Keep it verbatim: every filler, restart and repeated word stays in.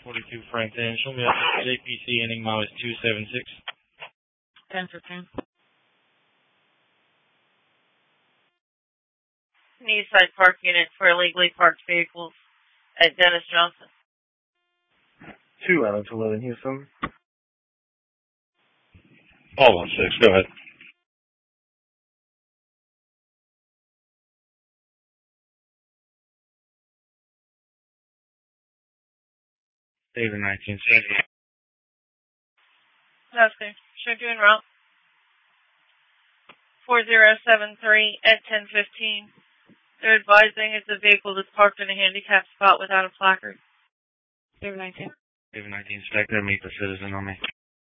forty-two Franklin. Show me up J P C ending mile is two seven six. ten fifteen. Eastside Park Unit for illegally parked vehicles at Dennis Johnson. two out of eleven, Houston. All on six, go ahead. David nineteen seventy. That's okay. Should do en route. four zero seven three at ten fifteen. They're advising it's a vehicle that's parked in a handicapped spot without a placard. David nineteen. David nineteen, Spectre, meet the citizen on me.